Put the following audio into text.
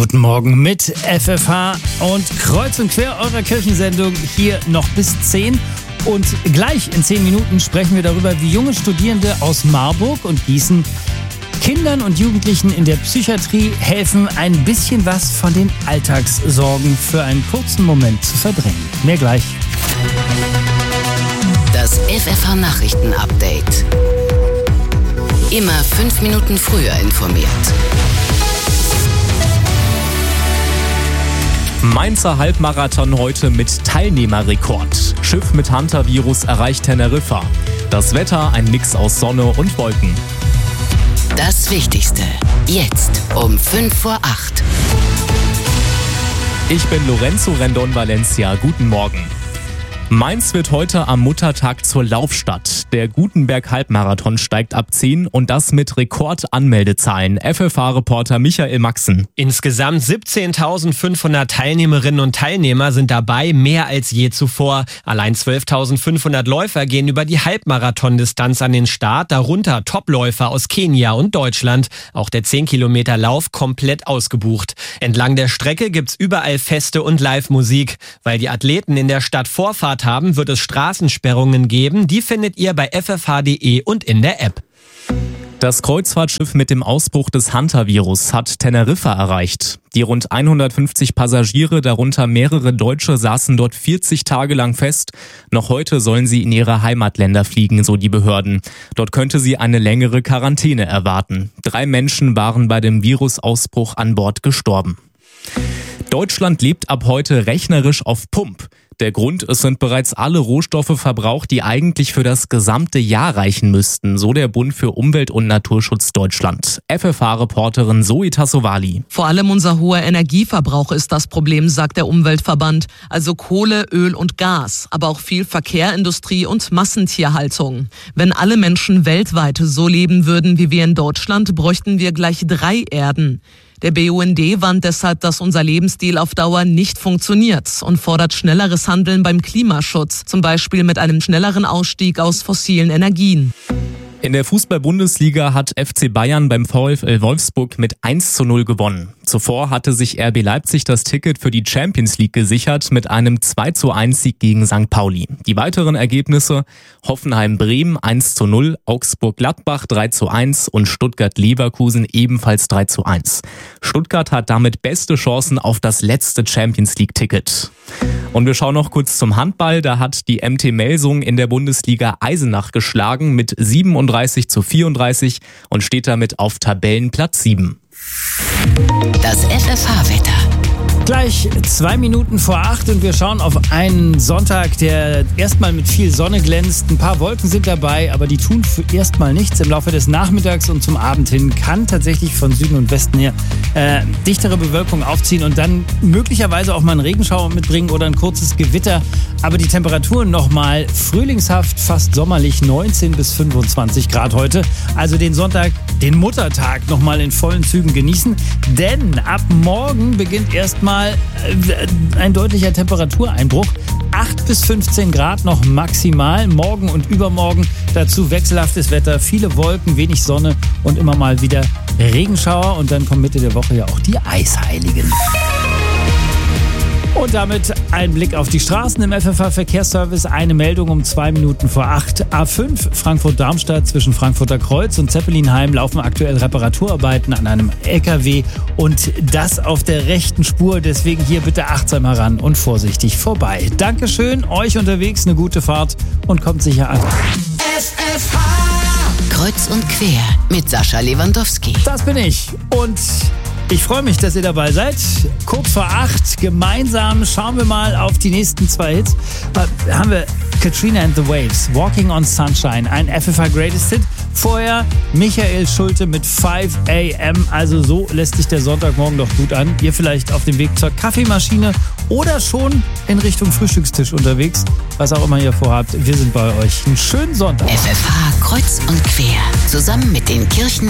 Guten Morgen mit FFH und kreuz und quer eurer Kirchensendung hier noch bis 10. Und gleich in 10 Minuten sprechen wir darüber, wie junge Studierende aus Marburg und Gießen Kindern und Jugendlichen in der Psychiatrie helfen, ein bisschen was von den Alltagssorgen für einen kurzen Moment zu verdrängen. Mehr gleich. Das FFH-Nachrichten-Update. Immer 5 Minuten früher informiert. Mainzer Halbmarathon heute mit Teilnehmerrekord. Schiff mit Hantavirus erreicht Teneriffa. Das Wetter ein Mix aus Sonne und Wolken. Das Wichtigste jetzt um 7:55. Ich bin Lorenzo Rendon Valencia. Guten Morgen. Mainz wird heute am Muttertag zur Laufstadt. Der Gutenberg-Halbmarathon steigt ab 10 und das mit Rekordanmeldezahlen. FFH-Reporter Michael Maxen. Insgesamt 17.500 Teilnehmerinnen und Teilnehmer sind dabei, mehr als je zuvor. Allein 12.500 Läufer gehen über die Halbmarathon-Distanz an den Start, darunter Topläufer aus Kenia und Deutschland. Auch der 10-Kilometer-Lauf komplett ausgebucht. Entlang der Strecke gibt's überall Feste und Live-Musik. Weil die Athleten in der Stadt Vorfahrt haben, wird es Straßensperrungen geben. Die findet ihr bei ffh.de und in der App. Das Kreuzfahrtschiff mit dem Ausbruch des Hantavirus hat Teneriffa erreicht. Die rund 150 Passagiere, darunter mehrere Deutsche, saßen dort 40 Tage lang fest. Noch heute sollen sie in ihre Heimatländer fliegen, so die Behörden. Dort könnte sie eine längere Quarantäne erwarten. 3 Menschen waren bei dem Virusausbruch an Bord gestorben. Deutschland lebt ab heute rechnerisch auf Pump. Der Grund, es sind bereits alle Rohstoffe verbraucht, die eigentlich für das gesamte Jahr reichen müssten, so der Bund für Umwelt- und Naturschutz Deutschland. FFH-Reporterin Zoe Tassovali. Vor allem unser hoher Energieverbrauch ist das Problem, sagt der Umweltverband. Also Kohle, Öl und Gas, aber auch viel Verkehr, Industrie und Massentierhaltung. Wenn alle Menschen weltweit so leben würden wie wir in Deutschland, bräuchten wir gleich 3 Erden. Der BUND warnt deshalb, dass unser Lebensstil auf Dauer nicht funktioniert und fordert schnelleres Handeln beim Klimaschutz, zum Beispiel mit einem schnelleren Ausstieg aus fossilen Energien. In der Fußball-Bundesliga hat FC Bayern beim VfL Wolfsburg mit 1:0 gewonnen. Zuvor hatte sich RB Leipzig das Ticket für die Champions League gesichert mit einem 2:1-Sieg gegen St. Pauli. Die weiteren Ergebnisse: Hoffenheim-Bremen 1:0, Augsburg-Gladbach 3:1 und Stuttgart-Leverkusen ebenfalls 3:1. Stuttgart hat damit beste Chancen auf das letzte Champions League-Ticket. Und wir schauen noch kurz zum Handball. Da hat die MT Melsungen in der Bundesliga Eisenach geschlagen mit 37:34 und steht damit auf Tabellenplatz 7. Das FFH-Wetter. Gleich 2 Minuten vor 8 und wir schauen auf einen Sonntag, der erstmal mit viel Sonne glänzt. Ein paar Wolken sind dabei, aber die tun erstmal nichts. Im Laufe des Nachmittags und zum Abend hin kann tatsächlich von Süden und Westen her dichtere Bewölkung aufziehen und dann möglicherweise auch mal einen Regenschauer mitbringen oder ein kurzes Gewitter. Aber die Temperaturen nochmal frühlingshaft, fast sommerlich, 19 bis 25 Grad heute. Also den Sonntag, den Muttertag nochmal in vollen Zügen genießen. Denn ab morgen beginnt erstmal ein deutlicher Temperatureinbruch. 8 bis 15 Grad noch maximal. Morgen und übermorgen dazu wechselhaftes Wetter, viele Wolken, wenig Sonne und immer mal wieder Regenschauer. Und dann kommen Mitte der Woche ja auch die Eisheiligen. Und damit ein Blick auf die Straßen im FFH-Verkehrsservice. Eine Meldung um 2 Minuten vor 8. A5 Frankfurt-Darmstadt zwischen Frankfurter Kreuz und Zeppelinheim laufen aktuell Reparaturarbeiten an einem LKW und das auf der rechten Spur. Deswegen hier bitte achtsam heran und vorsichtig vorbei. Dankeschön, euch unterwegs eine gute Fahrt und kommt sicher an. FFH Kreuz und quer mit Sascha Lewandowski. Das bin ich und ich freue mich, dass ihr dabei seid. Kurz vor 8, gemeinsam schauen wir mal auf die nächsten 2 Hits. Haben wir Katrina and the Waves, Walking on Sunshine, ein FFH Greatest Hit. Vorher Michael Schulte mit 5 AM. Also so lässt sich der Sonntagmorgen doch gut an. Ihr vielleicht auf dem Weg zur Kaffeemaschine oder schon in Richtung Frühstückstisch unterwegs. Was auch immer ihr vorhabt, wir sind bei euch. Einen schönen Sonntag. FFH Kreuz und quer. Zusammen mit den Kirchen